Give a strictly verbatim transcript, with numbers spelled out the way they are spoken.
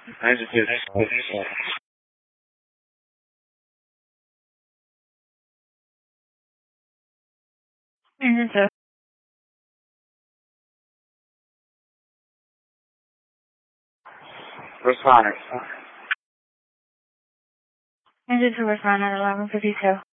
Engine two. Engine two. Responding. Engine two respond at eleven fifty-two.